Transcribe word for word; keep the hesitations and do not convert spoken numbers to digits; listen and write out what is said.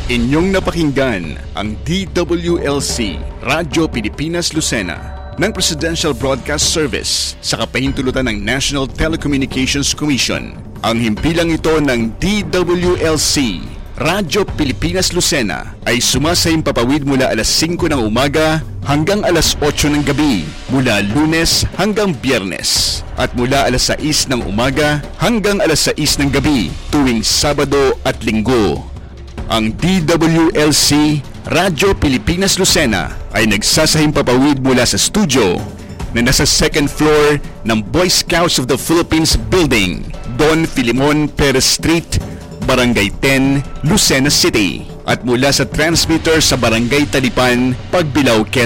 Inyong napakinggan ang D W L C, Radyo Pilipinas Lucena, ng Presidential Broadcast Service sa kapahintulutan ng National Telecommunications Commission. Ang himpilang ito ng D W L C, Radyo Pilipinas Lucena, ay sumasayang papawid mula alas singko ng umaga hanggang alas otso ng gabi, mula Lunes hanggang Biyernes, at mula alas sais ng umaga hanggang alas sais ng gabi tuwing Sabado at Linggo. Ang D W L C, Radyo Pilipinas Lucena, ay nagsasahing papawid mula sa studio na nasa second floor ng Boy Scouts of the Philippines Building, Don Filimon Perez Street, Barangay ten, Lucena City, at mula sa transmitter sa Barangay Talipan, Pagbilao, Quezon